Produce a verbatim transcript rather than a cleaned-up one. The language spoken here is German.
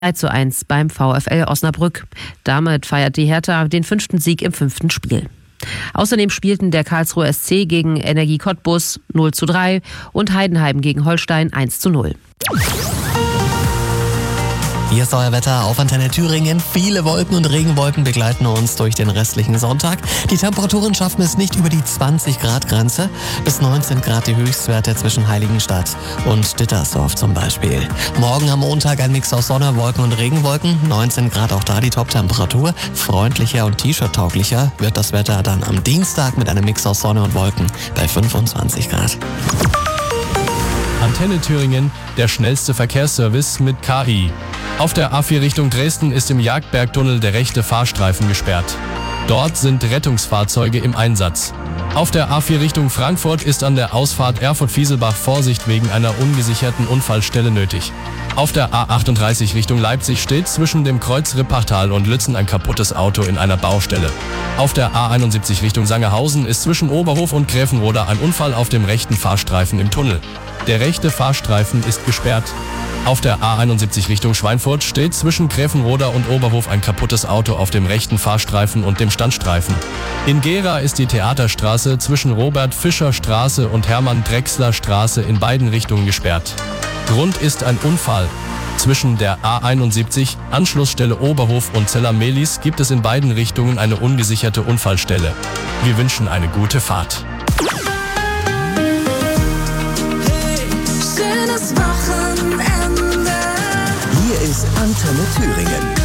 drei zu eins beim VfL Osnabrück. Damit feiert die Hertha den fünften Sieg im fünften Spiel. Außerdem spielten der Karlsruher S C gegen Energie Cottbus null zu drei und Heidenheim gegen Holstein eins zu null. Hier ist euer Wetter auf Antenne Thüringen. Viele Wolken und Regenwolken begleiten uns durch den restlichen Sonntag. Die Temperaturen schaffen es nicht über die zwanzig Grad Grenze. Bis neunzehn Grad die Höchstwerte zwischen Heiligenstadt und Dittersdorf zum Beispiel. Morgen am Montag ein Mix aus Sonne, Wolken und Regenwolken. neunzehn Grad auch da die Top-Temperatur. Freundlicher und T-Shirt-tauglicher wird das Wetter dann am Dienstag mit einem Mix aus Sonne und Wolken bei fünfundzwanzig Grad. Antenne Thüringen, der schnellste Verkehrsservice mit K I. Auf der A vier Richtung Dresden ist im Jagdbergtunnel der rechte Fahrstreifen gesperrt. Dort sind Rettungsfahrzeuge im Einsatz. Auf der A vier Richtung Frankfurt ist an der Ausfahrt Erfurt-Fieselbach Vorsicht wegen einer ungesicherten Unfallstelle nötig. Auf der A achtunddreißig Richtung Leipzig steht zwischen dem Kreuz Rippachtal und Lützen ein kaputtes Auto in einer Baustelle. Auf der A einundsiebzig Richtung Sangerhausen ist zwischen Oberhof und Gräfenroda ein Unfall auf dem rechten Fahrstreifen im Tunnel. Der rechte Fahrstreifen ist gesperrt. Auf der A einundsiebzig Richtung Schweinfurt steht zwischen Gräfenroda und Oberhof ein kaputtes Auto auf dem rechten Fahrstreifen und dem Standstreifen. In Gera ist die Theaterstraße zwischen Robert-Fischer-Straße und Hermann-Drechsler-Straße in beiden Richtungen gesperrt. Grund ist ein Unfall. Zwischen der A einundsiebzig, Anschlussstelle Oberhof und Zeller-Mehlis gibt es in beiden Richtungen eine ungesicherte Unfallstelle. Wir wünschen eine gute Fahrt. Hier ist Antenne Thüringen.